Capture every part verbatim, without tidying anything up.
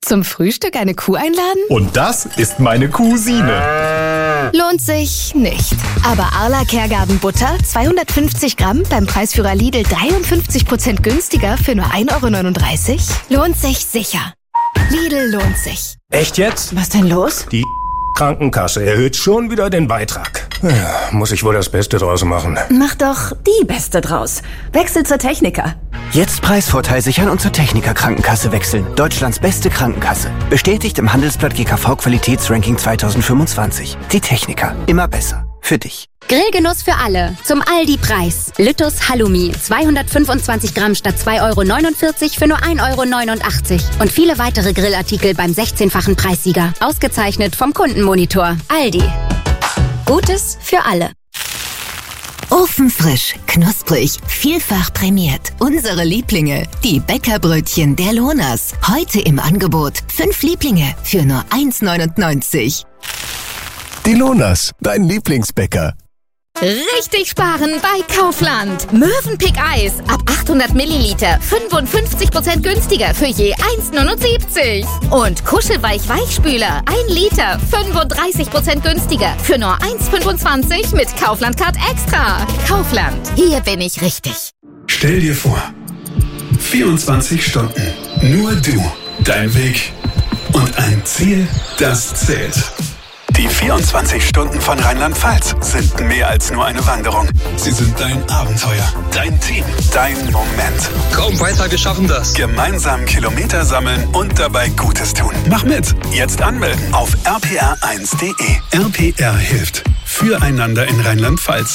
Zum Frühstück eine Kuh einladen? Und das ist meine Cousine. Lohnt sich nicht. Aber Arla Kergarten Butter, zweihundertfünfzig Gramm, beim Preisführer Lidl dreiundfünfzig Prozent günstiger für nur ein Euro neununddreißig? Lohnt sich sicher. Lidl lohnt sich. Echt jetzt? Was denn los? Die Krankenkasse erhöht schon wieder den Beitrag. Ja, muss ich wohl das Beste draus machen. Mach doch die Beste draus. Wechsel zur Techniker. Jetzt Preisvorteil sichern und zur Techniker Krankenkasse wechseln. Deutschlands beste Krankenkasse. Bestätigt im Handelsblatt G K V Qualitätsranking zweitausendfünfundzwanzig. Die Techniker. Immer besser. Für dich. Grillgenuss für alle. Zum Aldi-Preis. Lüttus Halloumi. zweihundertfünfundzwanzig Gramm statt zwei Euro neunundvierzig für nur ein Euro neunundachtzig. Und viele weitere Grillartikel beim sechzehnfachen Preissieger. Ausgezeichnet vom Kundenmonitor. Aldi. Gutes für alle. Ofenfrisch, knusprig, vielfach prämiert. Unsere Lieblinge, die Bäckerbrötchen der Lohners. Heute im Angebot. Fünf Lieblinge für nur eins neunundneunzig. Die Lohners, dein Lieblingsbäcker. Richtig sparen bei Kaufland. Mövenpick Eis ab achthundert Milliliter fünfundfünfzig Prozent günstiger für je eins neunundsiebzig. Und Kuschelweich Weichspüler ein Liter fünfunddreißig Prozent günstiger für nur eins fünfundzwanzig mit Kaufland Card Extra. Kaufland, hier bin ich richtig. Stell dir vor, vierundzwanzig Stunden, nur du, dein Weg und ein Ziel, das zählt. Die vierundzwanzig Stunden von Rheinland-Pfalz sind mehr als nur eine Wanderung. Sie sind dein Abenteuer, dein Team, dein Moment. Komm weiter, wir schaffen das. Gemeinsam Kilometer sammeln und dabei Gutes tun. Mach mit. Jetzt anmelden auf r p r eins punkt d e. R P R hilft. Füreinander in Rheinland-Pfalz.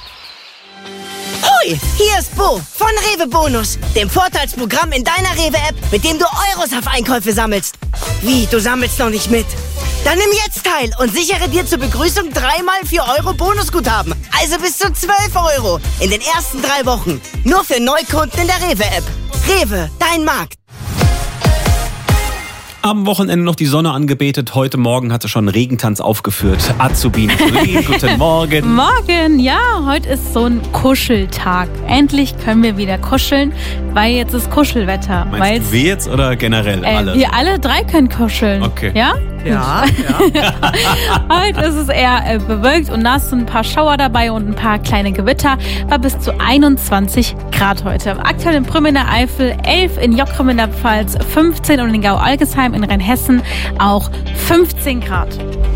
Hoi, hier ist Bo von Rewe Bonus, dem Vorteilsprogramm in deiner Rewe-App, mit dem du Euros auf Einkäufe sammelst. Wie, du sammelst noch nicht mit? Dann nimm jetzt teil und sichere dir zur Begrüßung dreimal vier Euro Bonusguthaben. Also bis zu zwölf Euro in den ersten drei Wochen. Nur für Neukunden in der Rewe-App. Rewe, dein Markt. Am Wochenende noch die Sonne angebetet. Heute Morgen hat sie schon einen Regentanz aufgeführt. Azubine, guten Morgen. Morgen, ja, heute ist so ein Kuscheltag. Endlich können wir wieder kuscheln, weil jetzt ist Kuschelwetter. Meinst du wir jetzt oder generell äh, alle? Wir alle drei können kuscheln. Okay. Ja? Ja, ja. Heute ist es eher äh, bewölkt und nass, ein paar Schauer dabei und ein paar kleine Gewitter. War bis zu einundzwanzig Grad heute. Aktuell in Prüm in der Eifel, elf in Jockrum in der Pfalz, fünfzehn und in Gau-Algesheim in Rheinhessen auch fünfzehn Grad.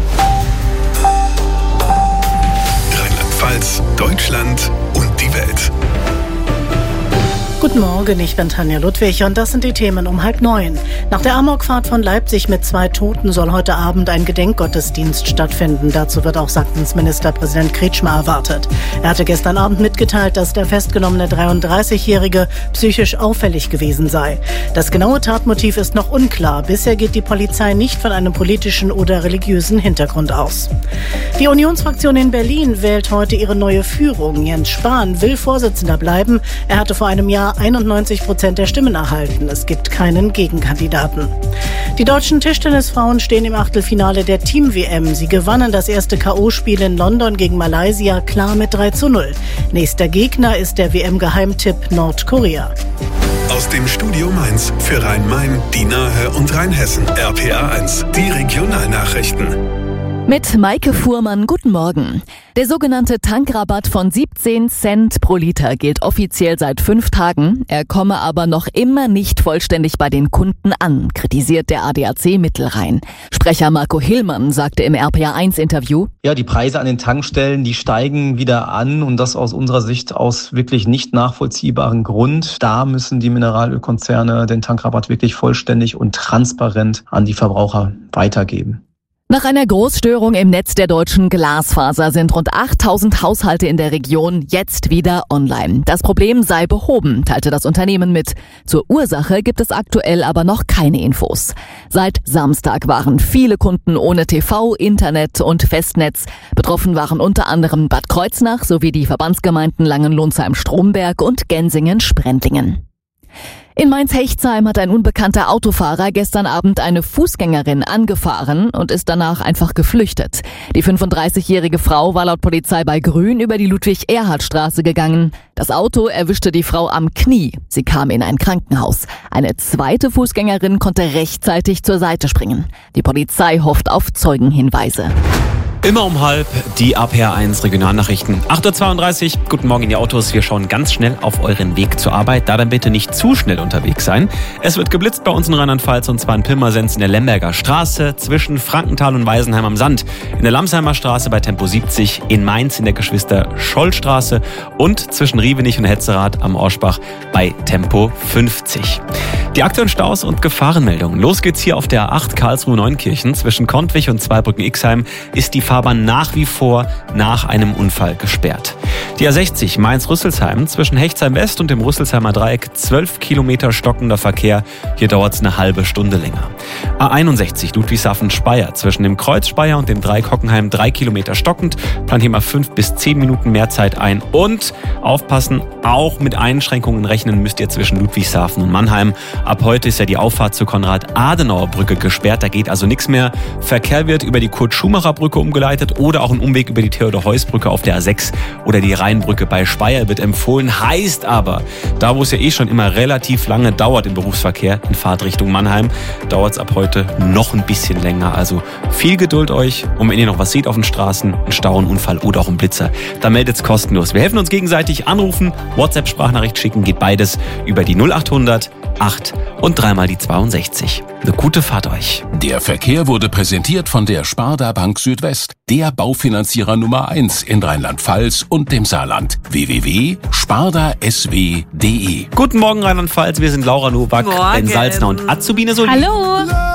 Rheinland-Pfalz, Deutschland und die Welt. Guten Morgen, ich bin Tanja Ludwig und das sind die Themen um halb neun. Nach der Amokfahrt von Leipzig mit zwei Toten soll heute Abend ein Gedenkgottesdienst stattfinden. Dazu wird auch Sachsens Ministerpräsident Kretschmer erwartet. Er hatte gestern Abend mitgeteilt, dass der festgenommene dreiunddreißigjährige psychisch auffällig gewesen sei. Das genaue Tatmotiv ist noch unklar. Bisher geht die Polizei nicht von einem politischen oder religiösen Hintergrund aus. Die Unionsfraktion in Berlin wählt heute ihre neue Führung. Jens Spahn will Vorsitzender bleiben. Er hatte vor einem Jahr einundneunzig Prozent der Stimmen erhalten. Es gibt keinen Gegenkandidaten. Die deutschen Tischtennisfrauen stehen im Achtelfinale der Team-W M. Sie gewannen das erste K O-Spiel in London gegen Malaysia klar mit drei zu null. Nächster Gegner ist der W M-Geheimtipp Nordkorea. Aus dem Studio Mainz für Rhein-Main, die Nahe und Rheinhessen. R P R eins, die Regionalnachrichten. Mit Maike Fuhrmann, guten Morgen. Der sogenannte Tankrabatt von siebzehn Cent pro Liter gilt offiziell seit fünf Tagen. Er komme aber noch immer nicht vollständig bei den Kunden an, kritisiert der A D A C Mittelrhein. Sprecher Marco Hillmann sagte im R P R eins Interview: Ja, die Preise an den Tankstellen, die steigen wieder an und das aus unserer Sicht aus wirklich nicht nachvollziehbaren Grund. Da müssen die Mineralölkonzerne den Tankrabatt wirklich vollständig und transparent an die Verbraucher weitergeben. Nach einer Großstörung im Netz der deutschen Glasfaser sind rund achttausend Haushalte in der Region jetzt wieder online. Das Problem sei behoben, teilte das Unternehmen mit. Zur Ursache gibt es aktuell aber noch keine Infos. Seit Samstag waren viele Kunden ohne T V, Internet und Festnetz. Betroffen waren unter anderem Bad Kreuznach sowie die Verbandsgemeinden Langenlonsheim-Stromberg und Gensingen-Sprendlingen. In Mainz-Hechtsheim hat ein unbekannter Autofahrer gestern Abend eine Fußgängerin angefahren und ist danach einfach geflüchtet. Die fünfunddreißigjährige Frau war laut Polizei bei Grün über die Ludwig-Erhard-Straße gegangen. Das Auto erwischte die Frau am Knie. Sie kam in ein Krankenhaus. Eine zweite Fußgängerin konnte rechtzeitig zur Seite springen. Die Polizei hofft auf Zeugenhinweise. Immer um halb die A P R eins Regionalnachrichten. acht Uhr zweiunddreißig, guten Morgen in die Autos. Wir schauen ganz schnell auf euren Weg zur Arbeit. Da dann bitte nicht zu schnell unterwegs sein. Es wird geblitzt bei uns in Rheinland-Pfalz und zwar in Pirmasens in der Lemberger Straße, zwischen Frankenthal und Weisenheim am Sand, in der Lamsheimer Straße bei Tempo siebzig, in Mainz in der Geschwister-Scholl-Straße und zwischen Rievenich und Hetzerath am Orschbach bei Tempo fünfzig. Die aktuellen Staus und Gefahrenmeldungen. Los geht's hier auf der A acht Karlsruhe-Neunkirchen. Zwischen Kontwich und Zweibrücken-Ixheim ist die Fahrbahn nach wie vor nach einem Unfall gesperrt. Die A sechzig Mainz-Rüsselsheim zwischen Hechtsheim West und dem Rüsselsheimer Dreieck zwölf Kilometer stockender Verkehr. Hier dauert es eine halbe Stunde länger. A einundsechzig Ludwigshafen-Speyer zwischen dem Kreuz Speyer und dem Dreieck Hockenheim drei Kilometer stockend. Plant hier mal fünf bis zehn Minuten mehr Zeit ein. Und aufpassen, auch mit Einschränkungen rechnen müsst ihr zwischen Ludwigshafen und Mannheim. Ab heute ist ja die Auffahrt zur Konrad-Adenauer-Brücke gesperrt. Da geht also nichts mehr. Verkehr wird über die Kurt-Schumacher-Brücke umgeleitet oder auch ein Umweg über die Theodor-Heuss-Brücke auf der A sechs oder die Rheinbrücke bei Speyer wird empfohlen. Heißt aber, da wo es ja eh schon immer relativ lange dauert im Berufsverkehr in Fahrtrichtung Mannheim, dauert es ab heute noch ein bisschen länger. Also viel Geduld euch und wenn ihr noch was seht auf den Straßen, einen Stau, einen Unfall oder auch einen Blitzer, dann meldet es kostenlos. Wir helfen uns gegenseitig, anrufen, WhatsApp-Sprachnachricht schicken, geht beides über die null achthundert acht und dreimal die zweiundsechzig. Eine gute Fahrt euch. Der Verkehr wurde präsentiert von der Sparda Bank Südwest, der Baufinanzierer Nummer eins in Rheinland-Pfalz und dem Saarland. w w w punkt sparda s w punkt d e. Guten Morgen Rheinland-Pfalz, wir sind Laura Nowak, Ben Salzner und Azubine Solin. Hallo.